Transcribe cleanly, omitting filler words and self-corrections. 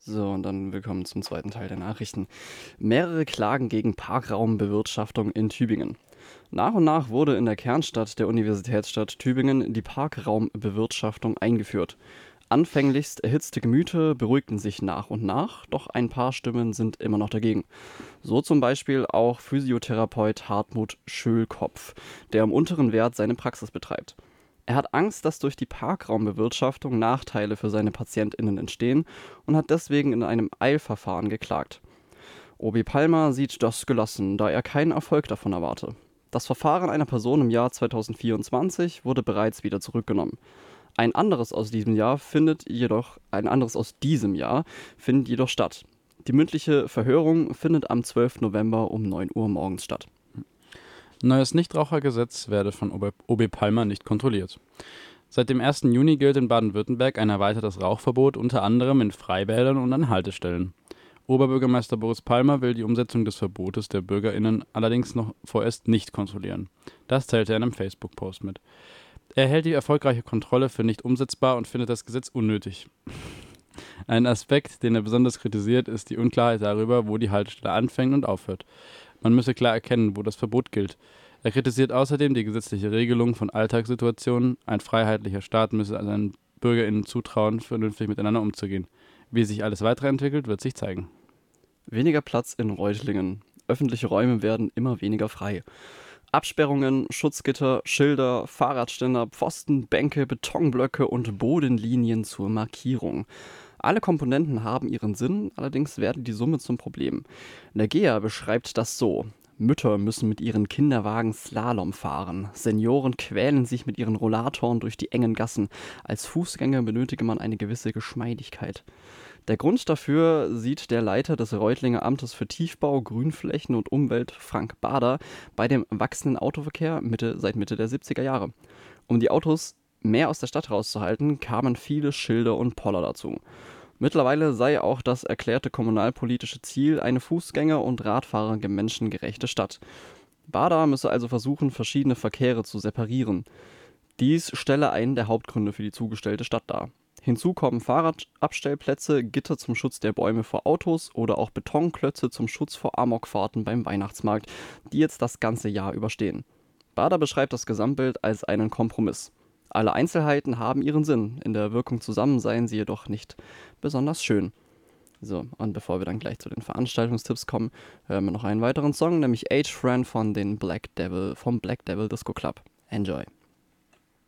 So, und dann willkommen zum zweiten Teil der Nachrichten. Mehrere Klagen gegen Parkraumbewirtschaftung in Tübingen. Nach und nach wurde in der Kernstadt der Universitätsstadt Tübingen die Parkraumbewirtschaftung eingeführt. Anfänglichst erhitzte Gemüter beruhigten sich nach und nach, doch ein paar Stimmen sind immer noch dagegen. So zum Beispiel auch Physiotherapeut Hartmut Schölkopf, der am unteren Wert seine Praxis betreibt. Er hat Angst, dass durch die Parkraumbewirtschaftung Nachteile für seine PatientInnen entstehen und hat deswegen in einem Eilverfahren geklagt. Obi Palmer sieht das gelassen, da er keinen Erfolg davon erwarte. Das Verfahren einer Person im Jahr 2024 wurde bereits wieder zurückgenommen. Ein anderes aus diesem Jahr findet jedoch statt. Die mündliche Verhörung findet am 12. November um 9 Uhr morgens statt. Neues Nichtrauchergesetz werde von OB Palmer nicht kontrolliert. Seit dem 1. Juni gilt in Baden-Württemberg ein erweitertes Rauchverbot, unter anderem in Freibädern und an Haltestellen. Oberbürgermeister Boris Palmer will die Umsetzung des Verbotes der BürgerInnen allerdings noch vorerst nicht kontrollieren. Das teilte er in einem Facebook-Post mit. Er hält die erfolgreiche Kontrolle für nicht umsetzbar und findet das Gesetz unnötig. Ein Aspekt, den er besonders kritisiert, ist die Unklarheit darüber, wo die Haltestelle anfängt und aufhört. Man müsse klar erkennen, wo das Verbot gilt. Er kritisiert außerdem die gesetzliche Regelung von Alltagssituationen. Ein freiheitlicher Staat müsse seinen BürgerInnen zutrauen, vernünftig miteinander umzugehen. Wie sich alles weiterentwickelt, wird sich zeigen. Weniger Platz in Reutlingen. Öffentliche Räume werden immer weniger frei. Absperrungen, Schutzgitter, Schilder, Fahrradständer, Pfosten, Bänke, Betonblöcke und Bodenlinien zur Markierung. Alle Komponenten haben ihren Sinn, allerdings werden die Summe zum Problem. Der GEA beschreibt das so: Mütter müssen mit ihren Kinderwagen Slalom fahren. Senioren quälen sich mit ihren Rollatoren durch die engen Gassen. Als Fußgänger benötige man eine gewisse Geschmeidigkeit. Der Grund dafür sieht der Leiter des Reutlinger Amtes für Tiefbau, Grünflächen und Umwelt, Frank Bader, bei dem wachsenden Autoverkehr seit Mitte der 70er Jahre. Um die Autos mehr aus der Stadt rauszuhalten, kamen viele Schilder und Poller dazu. Mittlerweile sei auch das erklärte kommunalpolitische Ziel eine fußgänger- und radfahrende menschengerechte Stadt. Bader müsse also versuchen, verschiedene Verkehre zu separieren. Dies stelle einen der Hauptgründe für die zugestellte Stadt dar. Hinzu kommen Fahrradabstellplätze, Gitter zum Schutz der Bäume vor Autos oder auch Betonklötze zum Schutz vor Amokfahrten beim Weihnachtsmarkt, die jetzt das ganze Jahr überstehen. Bader beschreibt das Gesamtbild als einen Kompromiss. Alle Einzelheiten haben ihren Sinn, in der Wirkung zusammen seien sie jedoch nicht besonders schön. So, und bevor wir dann gleich zu den Veranstaltungstipps kommen, hören wir noch einen weiteren Song, nämlich Age Friend vom Black Devil Disco Club. Enjoy!